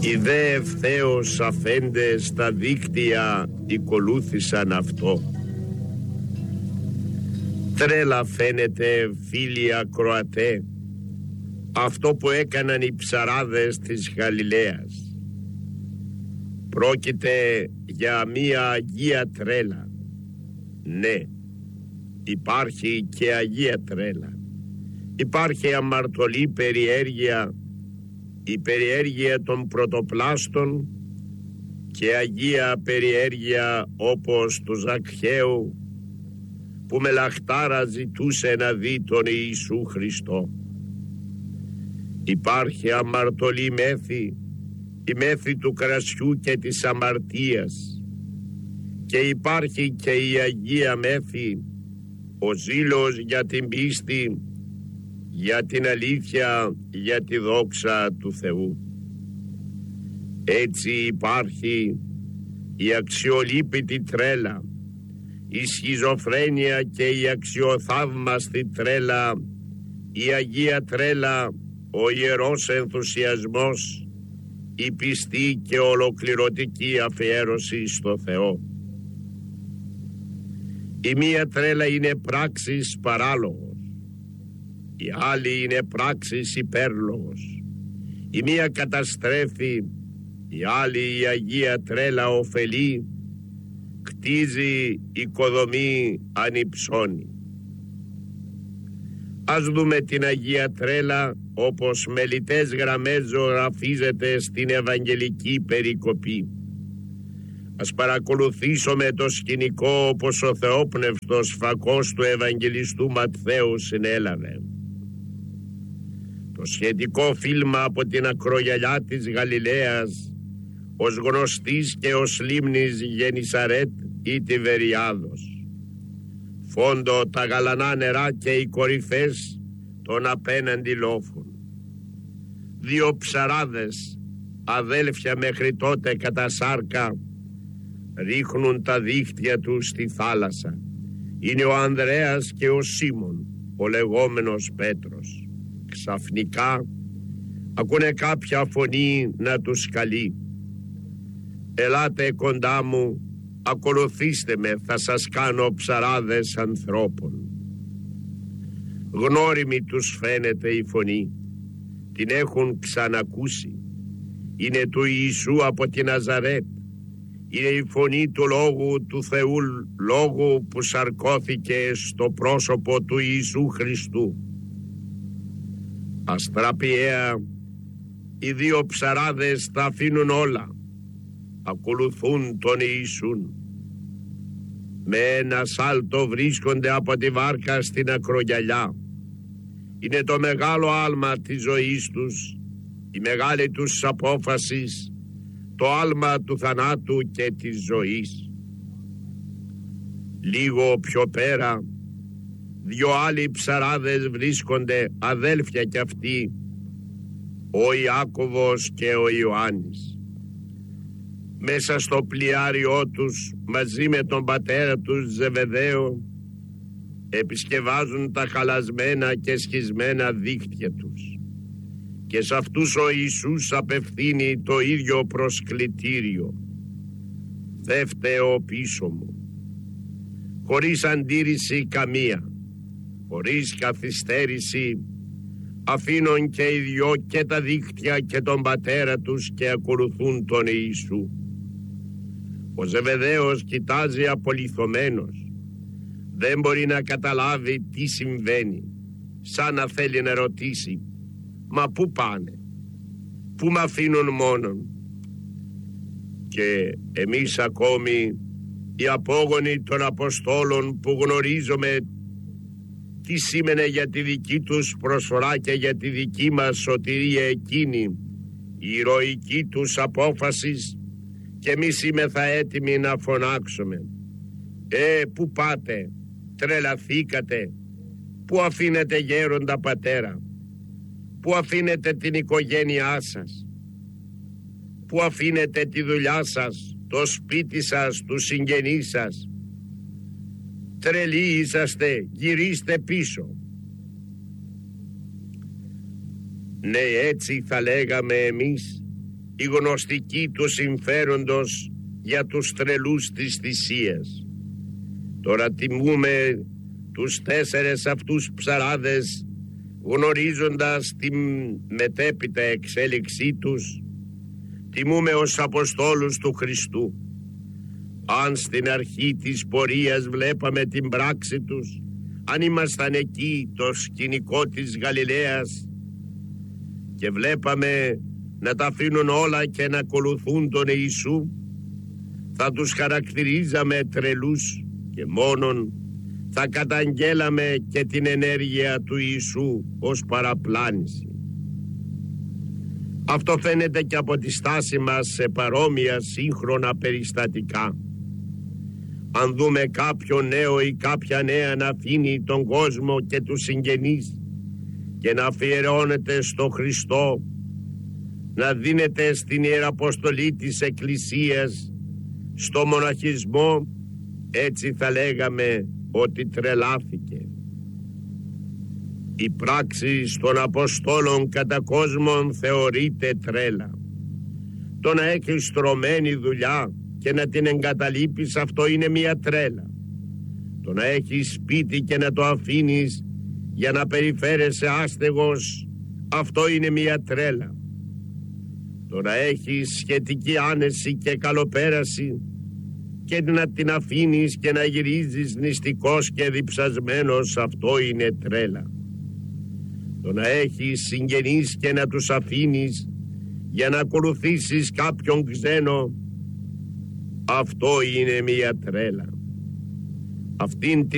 Οι δε ευθέως αφέντες στα δίκτυα ακολούθησαν αυτό. Τρέλα φαίνεται, φίλοι ακροατέ, αυτό που έκαναν οι ψαράδες της Γαλιλαίας. Πρόκειται για μία αγία τρέλα. Ναι, υπάρχει και αγία τρέλα. Υπάρχει αμαρτωλή περιέργεια, η περιέργεια των πρωτοπλάστων, και αγία περιέργεια όπως του Ζακχαίου, που με λαχτάρα ζητούσε να δει τον Ιησού Χριστό. Υπάρχει αμαρτωλή μέθη, η μέθη του κρασιού και της αμαρτίας, και υπάρχει και η αγία μέθη, ο ζήλος για την πίστη, για την αλήθεια, για τη δόξα του Θεού. Έτσι υπάρχει η αξιολύπητη τρέλα, η σχιζοφρένεια και η αξιοθαύμαστη τρέλα, η αγία τρέλα, ο ιερός ενθουσιασμός, η πιστή και ολοκληρωτική αφιέρωση στο Θεό. Η μία τρέλα είναι πράξης παράλογος, η άλλη είναι πράξης υπέρλογος. Η μία καταστρέφει, η άλλη, η αγία τρέλα, ωφελεί, κτίζει, οικοδομεί, ανυψώνει. Ας δούμε την αγία τρέλα όπως με λιτές γραμμές ζωγραφίζεται στην Ευαγγελική περικοπή. Ας παρακολουθήσουμε το σκηνικό όπως ο θεόπνευστος φακός του Ευαγγελιστού Ματθαίου συνέλαβε. Το σχετικό φίλμα από την ακρογιαλιά της Γαλιλαίας, ως γνωστής και ως λίμνης Γενισαρέτ ή Τιβεριάδος. Φόντο τα γαλανά νερά και οι κορυφές των απέναντι λόφων. Δύο ψαράδες, αδέλφια μέχρι τότε κατά σάρκα, ρίχνουν τα δίχτυα τους στη θάλασσα. Είναι ο Ανδρέας και ο Σίμων, ο λεγόμενος Πέτρος. Ξαφνικά ακούνε κάποια φωνή να τους καλεί. «Ελάτε κοντά μου, ακολουθήστε με, θα σας κάνω ψαράδες ανθρώπων». Γνώριμη τους φαίνεται η φωνή, την έχουν ξανακούσει. Είναι του Ιησού από τη Ναζαρέτ. Είναι η φωνή του Λόγου του Θεού, Λόγου που σαρκώθηκε στο πρόσωπο του Ιησού Χριστού. Αστραπιαία, οι δύο ψαράδες τα αφήνουν όλα, ακολουθούν τον Ιησούν. Με ένα σάλτο βρίσκονται από τη βάρκα στην ακρογιαλιά. Είναι το μεγάλο άλμα της ζωής τους, η μεγάλη τους απόφαση, το άλμα του θανάτου και της ζωής. Λίγο πιο πέρα, δύο άλλοι ψαράδες βρίσκονται, αδέλφια κι αυτοί, ο Ιάκωβος και ο Ιωάννης. Μέσα στο πλοιάριό τους, μαζί με τον πατέρα τους Ζεβεδαίο, επισκευάζουν τα χαλασμένα και σχισμένα δίχτυα τους. Και σε αυτούς ο Ιησούς απευθύνει το ίδιο προσκλητήριο. «Δε φταίω πίσω μου». Χωρίς αντίρρηση καμία, χωρίς καθυστέρηση, αφήνουν και οι δυο και τα δίχτυα και τον πατέρα τους και ακολουθούν τον Ιησού. Ο Ζεβεδαίος κοιτάζει απολιθωμένος. Δεν μπορεί να καταλάβει τι συμβαίνει, σαν να θέλει να ρωτήσει «Μα πού πάνε, πού μ' αφήνουν μόνον?» Και εμείς ακόμη, οι απόγονοι των Αποστόλων που γνωρίζουμε τι σήμαινε για τη δική τους προσφορά και για τη δική μας σωτηρία εκείνη, η ηρωική τους απόφαση, και εμείς είμεθα έτοιμοι να φωνάξουμε «Πού πάτε, τρελαθήκατε, πού αφήνετε γέροντα πατέρα, πού αφήνετε την οικογένειά σας, πού αφήνετε τη δουλειά σας, το σπίτι σας, τους συγγενείς σας? Τρελοί είσαστε, γυρίστε πίσω». Ναι, έτσι θα λέγαμε εμείς, η γνωστική του συμφέροντος για τους τρελούς της θυσίας. Τώρα τιμούμε τους 4 αυτούς ψαράδες, γνωρίζοντας τη μετέπειτα εξέλιξή τους. Τιμούμε ως Αποστόλους του Χριστού. Αν στην αρχή της πορείας βλέπαμε την πράξη τους, αν ήμασταν εκεί το σκηνικό της Γαλιλαίας και βλέπαμε να τα αφήνουν όλα και να ακολουθούν τον Ιησού, θα τους χαρακτηρίζαμε τρελούς και μόνον θα καταγγέλαμε και την ενέργεια του Ιησού ως παραπλάνηση. Αυτό φαίνεται και από τη στάση μας σε παρόμοια σύγχρονα περιστατικά. Αν δούμε κάποιο νέο ή κάποια νέα να αφήνει τον κόσμο και τους συγγενείς και να αφιερώνεται στο Χριστό, να δίνεται στην Ιεραποστολή της Εκκλησίας, στο μοναχισμό, έτσι θα λέγαμε ότι τρελάθηκε. Η πράξη των Αποστόλων κατά κόσμον θεωρείται τρέλα. Το να έχεις στρωμένη δουλειά και να την εγκαταλείπεις, αυτό είναι μια τρέλα. Το να έχεις σπίτι και να το αφήνεις για να περιφέρεσαι άστεγος, αυτό είναι μια τρέλα. Το να έχεις σχετική άνεση και καλοπέραση και να την αφήνεις και να γυρίζεις νηστικός και διψασμένος, αυτό είναι τρέλα. Το να έχεις συγγενείς και να τους αφήνεις για να ακολουθήσεις κάποιον ξένο, αυτό είναι μια τρέλα. Αυτήν την